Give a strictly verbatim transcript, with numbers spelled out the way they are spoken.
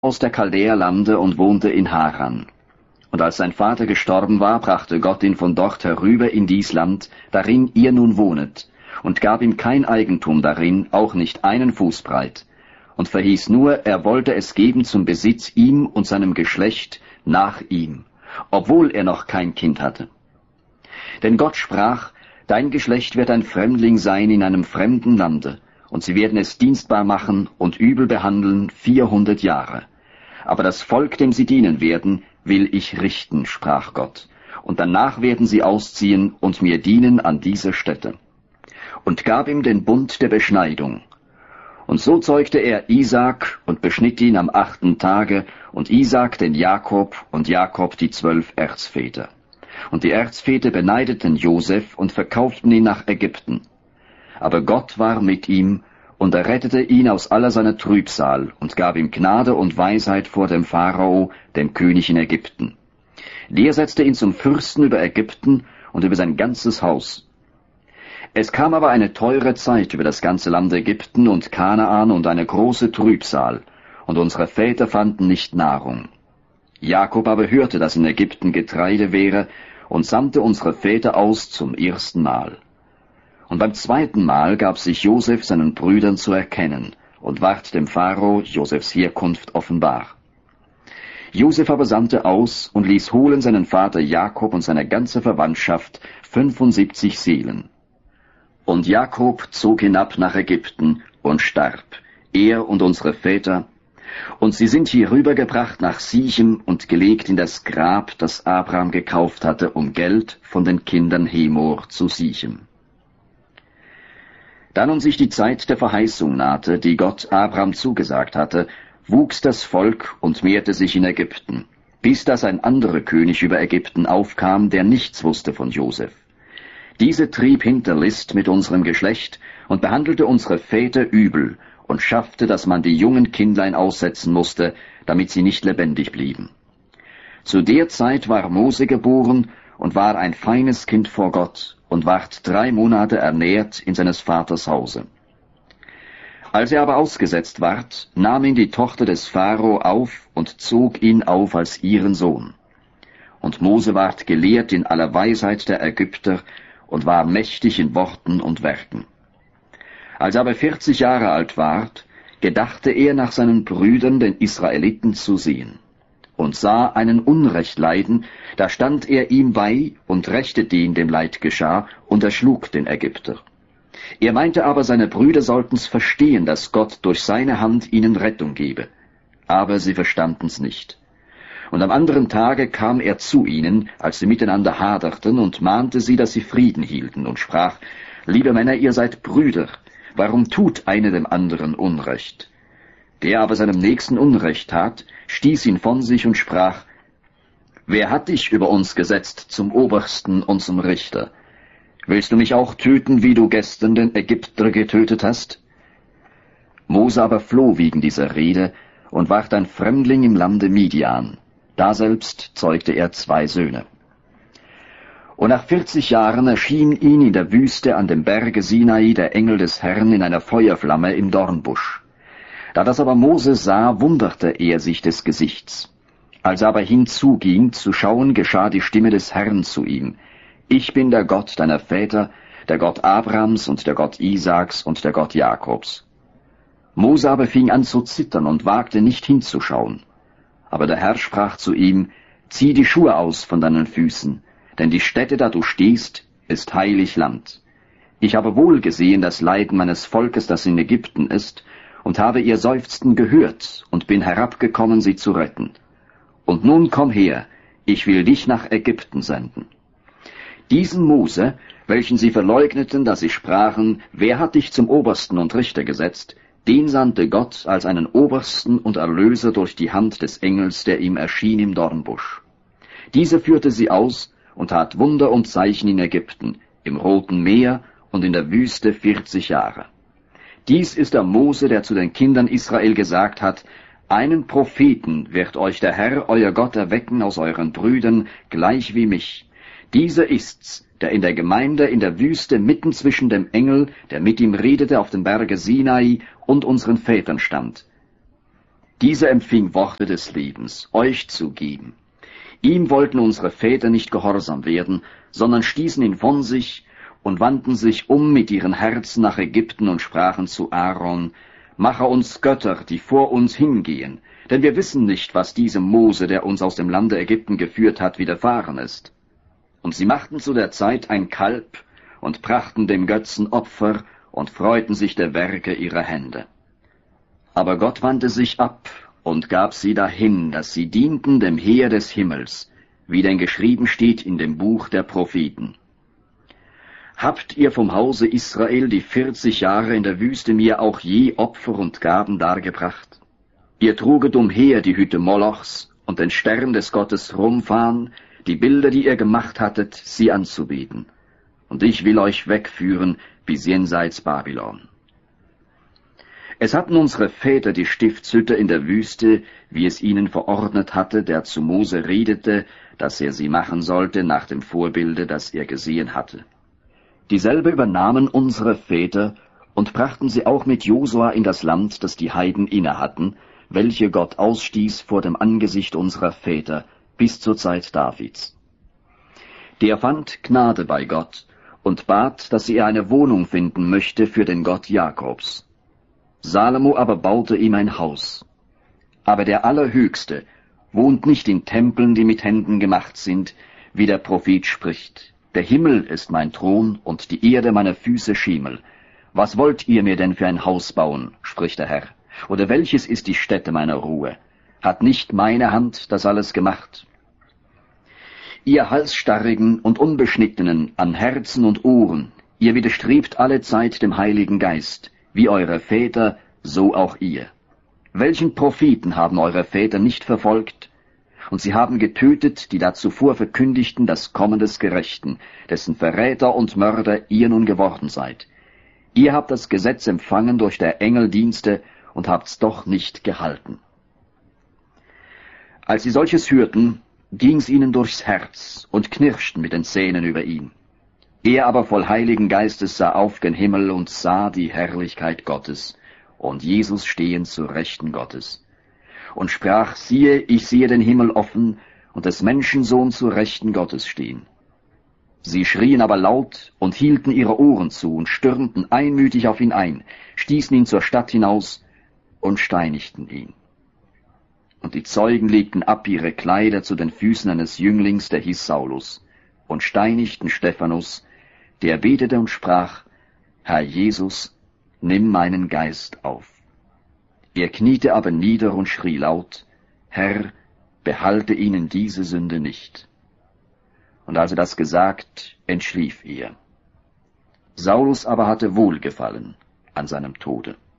aus der Chaldäerlande und wohnte in Haran. Und als sein Vater gestorben war, brachte Gott ihn von dort herüber in dies Land, darin ihr nun wohnet, und gab ihm kein Eigentum darin, auch nicht einen Fuß breit, und verhieß nur, er wollte es geben zum Besitz ihm und seinem Geschlecht nach ihm, obwohl er noch kein Kind hatte. Denn Gott sprach, dein Geschlecht wird ein Fremdling sein in einem fremden Lande, und sie werden es dienstbar machen und übel behandeln vierhundert Jahre. Aber das Volk, dem sie dienen werden, will ich richten, sprach Gott, und danach werden sie ausziehen und mir dienen an dieser Stätte. Und gab ihm den Bund der Beschneidung. Und so zeugte er Isaak und beschnitt ihn am achten Tage, und Isaak den Jakob und Jakob die zwölf Erzväter. Und die Erzväter beneideten Josef und verkauften ihn nach Ägypten. Aber Gott war mit ihm, und er rettete ihn aus aller seiner Trübsal und gab ihm Gnade und Weisheit vor dem Pharao, dem König in Ägypten. Der setzte ihn zum Fürsten über Ägypten und über sein ganzes Haus. Es kam aber eine teure Zeit über das ganze Land Ägypten und Kanaan und eine große Trübsal, und unsere Väter fanden nicht Nahrung. Jakob aber hörte, dass in Ägypten Getreide wäre, und sandte unsere Väter aus zum ersten Mal. Und beim zweiten Mal gab sich Josef seinen Brüdern zu erkennen und ward dem Pharao Josefs Herkunft offenbar. Josef aber sandte aus und ließ holen seinen Vater Jakob und seine ganze Verwandtschaft, fünfundsiebzig Seelen. Und Jakob zog hinab nach Ägypten und starb, er und unsere Väter, und sie sind hierübergebracht nach Sichem und gelegt in das Grab, das Abraham gekauft hatte, um Geld von den Kindern Hemor zu Sichem. Da nun sich die Zeit der Verheißung nahte, die Gott Abraham zugesagt hatte, wuchs das Volk und mehrte sich in Ägypten, bis dass ein anderer König über Ägypten aufkam, der nichts wusste von Josef. Diese trieb Hinterlist mit unserem Geschlecht und behandelte unsere Väter übel und schaffte, dass man die jungen Kindlein aussetzen musste, damit sie nicht lebendig blieben. Zu der Zeit war Mose geboren und war ein feines Kind vor Gott und ward drei Monate ernährt in seines Vaters Hause. Als er aber ausgesetzt ward, nahm ihn die Tochter des Pharao auf und zog ihn auf als ihren Sohn. Und Mose ward gelehrt in aller Weisheit der Ägypter und war mächtig in Worten und Werken. Als er aber vierzig Jahre alt ward, gedachte er nach seinen Brüdern, den Israeliten, zu sehen, und sah einen Unrecht leiden, da stand er ihm bei und rächte den dem Leid geschah, und erschlug den Ägypter. Er meinte aber, seine Brüder sollten's verstehen, dass Gott durch seine Hand ihnen Rettung gebe. Aber sie verstanden's nicht. Und am anderen Tage kam er zu ihnen, als sie miteinander haderten, und mahnte sie, dass sie Frieden hielten, und sprach, »Liebe Männer, ihr seid Brüder, warum tut einer dem anderen Unrecht?« Der aber seinem Nächsten Unrecht tat, stieß ihn von sich und sprach, »Wer hat dich über uns gesetzt zum Obersten und zum Richter? Willst du mich auch töten, wie du gestern den Ägypter getötet hast?« Mose aber floh wegen dieser Rede und ward ein Fremdling im Lande Midian. Daselbst zeugte er zwei Söhne. Und nach vierzig Jahren erschien ihn in der Wüste an dem Berge Sinai der Engel des Herrn in einer Feuerflamme im Dornbusch. Da das aber Mose sah, wunderte er sich des Gesichts. Als er aber hinzuging, zu schauen, geschah die Stimme des Herrn zu ihm. Ich bin der Gott deiner Väter, der Gott Abrahams und der Gott Isaaks und der Gott Jakobs. Mose aber fing an zu zittern und wagte nicht hinzuschauen. Aber der Herr sprach zu ihm, zieh die Schuhe aus von deinen Füßen, denn die Stätte, da du stehst, ist heilig Land. Ich habe wohl gesehen das Leiden meines Volkes, das in Ägypten ist, und habe ihr Seufzen gehört und bin herabgekommen, sie zu retten. Und nun komm her, ich will dich nach Ägypten senden. Diesen Mose, welchen sie verleugneten, da sie sprachen, wer hat dich zum Obersten und Richter gesetzt, den sandte Gott als einen Obersten und Erlöser durch die Hand des Engels, der ihm erschien im Dornbusch. Dieser führte sie aus und tat Wunder und Zeichen in Ägypten, im Roten Meer und in der Wüste vierzig Jahre. Dies ist der Mose, der zu den Kindern Israel gesagt hat, einen Propheten wird euch der Herr, euer Gott, erwecken aus euren Brüdern, gleich wie mich. Dieser ist's, der in der Gemeinde in der Wüste mitten zwischen dem Engel, der mit ihm redete auf dem Berge Sinai, und unseren Vätern stand. Dieser empfing Worte des Lebens, euch zu geben. Ihm wollten unsere Väter nicht gehorsam werden, sondern stießen ihn von sich und wandten sich um mit ihren Herzen nach Ägypten und sprachen zu Aaron, mache uns Götter, die vor uns hingehen, denn wir wissen nicht, was diesem Mose, der uns aus dem Lande Ägypten geführt hat, widerfahren ist. Und sie machten zu der Zeit ein Kalb und brachten dem Götzen Opfer und freuten sich der Werke ihrer Hände. Aber Gott wandte sich ab und gab sie dahin, dass sie dienten dem Heer des Himmels, wie denn geschrieben steht in dem Buch der Propheten. Habt ihr vom Hause Israel die vierzig Jahre in der Wüste mir auch je Opfer und Gaben dargebracht? Ihr truget umher die Hütte Molochs und den Stern des Gottes Rumfan, die Bilder, die ihr gemacht hattet, sie anzubeten. Und ich will euch wegführen bis jenseits Babylon. Es hatten unsere Väter die Stiftshütte in der Wüste, wie es ihnen verordnet hatte, der zu Mose redete, dass er sie machen sollte nach dem Vorbilde, das er gesehen hatte. Dieselbe übernahmen unsere Väter und brachten sie auch mit Josua in das Land, das die Heiden inne hatten, welche Gott ausstieß vor dem Angesicht unserer Väter, bis zur Zeit Davids. Der fand Gnade bei Gott und bat, dass er eine Wohnung finden möchte für den Gott Jakobs. Salomo aber baute ihm ein Haus. Aber der Allerhöchste wohnt nicht in Tempeln, die mit Händen gemacht sind, wie der Prophet spricht. Der Himmel ist mein Thron und die Erde meine Füße Schemel. Was wollt ihr mir denn für ein Haus bauen, spricht der Herr? Oder welches ist die Stätte meiner Ruhe? Hat nicht meine Hand das alles gemacht? Ihr Halsstarrigen und Unbeschnittenen an Herzen und Ohren, ihr widerstrebt alle Zeit dem Heiligen Geist, wie eure Väter, so auch ihr. Welchen Propheten haben eure Väter nicht verfolgt? Und sie haben getötet, die da zuvor verkündigten das Kommen des Gerechten, dessen Verräter und Mörder ihr nun geworden seid. Ihr habt das Gesetz empfangen durch der Engeldienste und habt's doch nicht gehalten. Als sie solches hörten, ging's ihnen durchs Herz und knirschten mit den Zähnen über ihn. Er aber voll Heiligen Geistes sah auf gen Himmel und sah die Herrlichkeit Gottes und Jesus stehen zu Rechten Gottes. Und sprach, siehe, ich sehe den Himmel offen und des Menschensohn zu Rechten Gottes stehen. Sie schrien aber laut und hielten ihre Ohren zu und stürmten einmütig auf ihn ein, stießen ihn zur Stadt hinaus und steinigten ihn. Und die Zeugen legten ab ihre Kleider zu den Füßen eines Jünglings, der hieß Saulus, und steinigten Stephanus, der betete und sprach, Herr Jesus, nimm meinen Geist auf. Er kniete aber nieder und schrie laut, Herr, behalte ihnen diese Sünde nicht. Und als er das gesagt, entschlief er. Saulus aber hatte Wohlgefallen an seinem Tode.